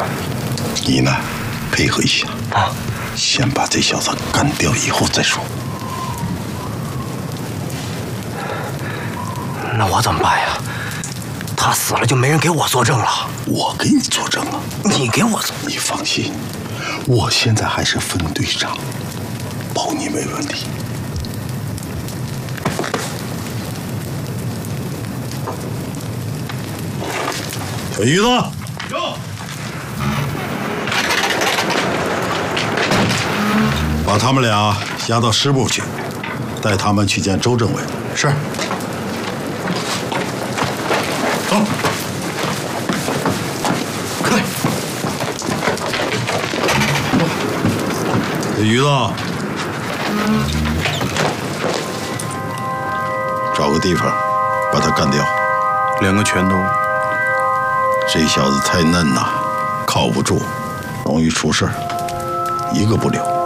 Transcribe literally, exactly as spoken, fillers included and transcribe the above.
你呢，配合一下啊， 先把这小子干掉，以后再说。 那我怎么办呀？他死了就没人给我作证了。 我给你作证啊！ 你给我作？ 你放心，我现在还是分队长，保你没问题。小鱼子， 有。 把他们俩押到师部去，带他们去见周政委。 是。走。快。 小鱼子，找个地方把他干掉。 两个拳头。 这小子太嫩呐，靠不住，容易出事儿，一个不留。